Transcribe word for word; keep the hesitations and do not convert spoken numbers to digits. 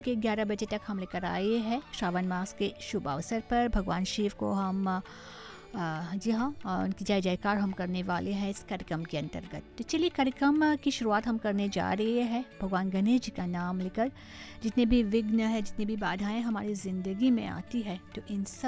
के ग्यारह बजे तक हम लेकर आए हैं श्रावण मास के शुभ अवसर पर भगवान शिव को हम आ, जी हाँ, उनकी जय जयकार हम करने वाले हैं इस कार्यक्रम के अंतर्गत। तो चलिए कार्यक्रम की शुरुआत हम करने जा रहे हैं भगवान गणेश जी का नाम लेकर। जितने भी विघ्न है, जितनी भी बाधाएं हमारी ज़िंदगी में आती है, तो इन सब